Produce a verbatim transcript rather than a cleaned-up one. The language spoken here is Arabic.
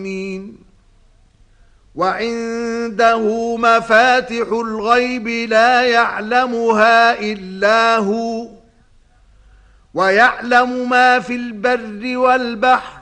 وعنده مفاتح الغيب لا يعلمها إلا هو ويعلم ما في البر والبحر